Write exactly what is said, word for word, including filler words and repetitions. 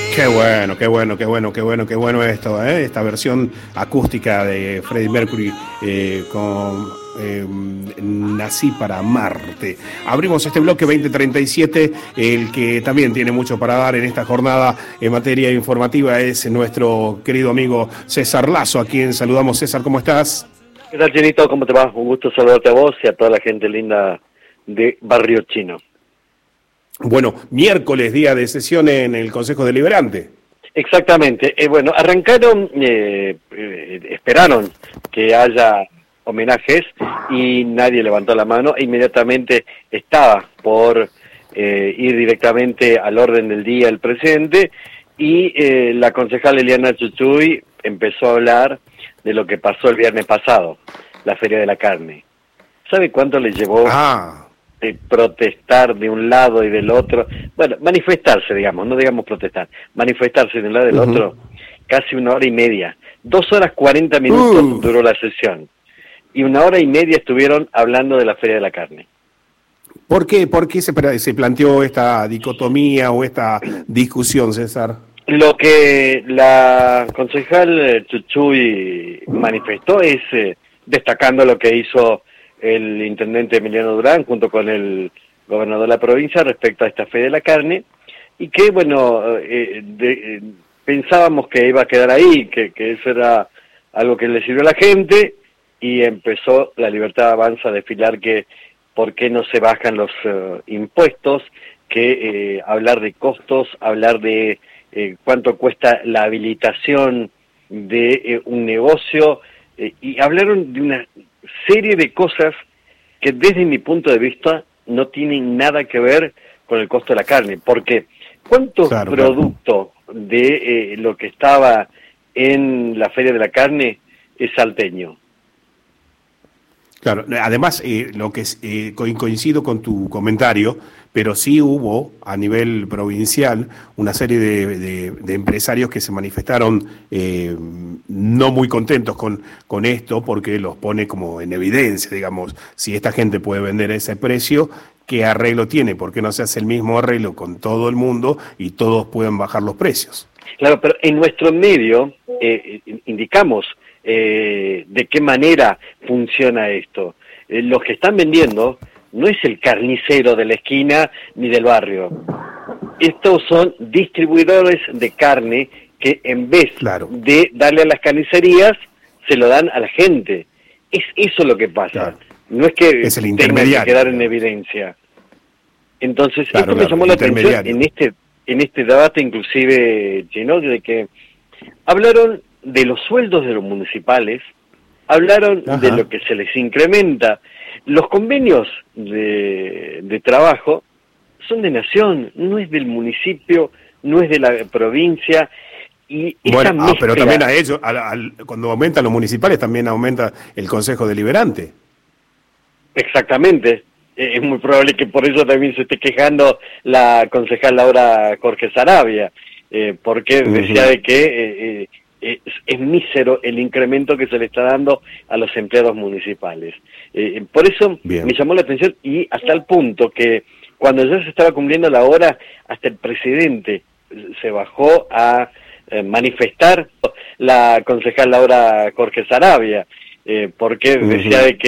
Qué bueno, qué bueno, qué bueno, qué bueno, qué bueno esto, ¿eh? Esta versión acústica de Freddie Mercury eh, con eh, Nací para Marte. Abrimos este bloque veinte treinta y siete, el que también tiene mucho para dar en esta jornada en materia informativa es nuestro querido amigo César Lazo, a quien saludamos. César, ¿cómo estás? ¿Qué tal, Chinito? ¿Cómo te va? Un gusto saludarte a vos y a toda la gente linda de Barrio Chino. Bueno, miércoles, día de sesión en el Consejo Deliberante. Exactamente. Eh, bueno, arrancaron, eh, eh, esperaron que haya homenajes y nadie levantó la mano e inmediatamente estaba por eh, ir directamente al orden del día el presidente y eh, la concejal Eliana Chuchuy empezó a hablar de lo que pasó el viernes pasado, la Feria de la Carne. ¿Sabe cuánto le llevó Ah. de protestar de un lado y del otro? Bueno, manifestarse, digamos, no digamos protestar, manifestarse de un lado y del uh-huh. otro, casi una hora y media. Dos horas cuarenta minutos uh. duró la sesión. Y una hora y media estuvieron hablando de la Feria de la Carne. ¿Por qué, por qué se, se planteó esta dicotomía o esta discusión, César? Lo que la concejal Chuchuy manifestó es eh, destacando lo que hizo el intendente Emiliano Durán junto con el gobernador de la provincia respecto a esta Feria de la Carne, y que, bueno, eh, de, eh, pensábamos que iba a quedar ahí, que, que eso era algo que le sirvió a la gente, y empezó la Libertad Avanza a desfilar que por qué no se bajan los uh, impuestos, que eh, hablar de costos, hablar de Eh, cuánto cuesta la habilitación de eh, un negocio, eh, y hablaron de una serie de cosas que desde mi punto de vista no tienen nada que ver con el costo de la carne, porque ¿cuánto claro, producto claro. de eh, lo que estaba en la Feria de la Carne es salteño? Claro, además, eh, lo que es, eh, coincido con tu comentario, pero sí hubo a nivel provincial una serie de, de, de empresarios que se manifestaron eh, no muy contentos con, con esto, porque los pone como en evidencia, digamos, si esta gente puede vender a ese precio, ¿qué arreglo tiene? ¿Por qué no se hace el mismo arreglo con todo el mundo y todos pueden bajar los precios? Claro, pero en nuestro medio eh, indicamos Eh, de qué manera funciona esto. Eh, los que están vendiendo no es el carnicero de la esquina ni del barrio. Estos son distribuidores de carne que en vez claro. de darle a las carnicerías, se lo dan a la gente. Es eso lo que pasa. Claro. No es que es el tenga que quedar en evidencia. Entonces, claro, esto me claro, llamó la atención en este, en este debate, inclusive, Chino, de que hablaron de los sueldos de los municipales, hablaron Ajá. de lo que se les incrementa. Los convenios de, de trabajo son de nación, no es del municipio, no es de la provincia. Y bueno, mezcla... ah, pero también a ellos, a, a, cuando aumentan los municipales, también aumenta el Consejo Deliberante. Exactamente. Eh, es muy probable que por eso también se esté quejando la concejal Laura Jorge Sarabia, eh, porque uh-huh. decía de que eh, eh, Es, es mísero el incremento que se le está dando a los empleados municipales. Eh, por eso Bien. me llamó la atención, y hasta el punto que cuando ya se estaba cumpliendo la hora, hasta el presidente se bajó a eh, manifestar la concejal Laura Jorge Sarabia, eh, porque uh-huh. decía de que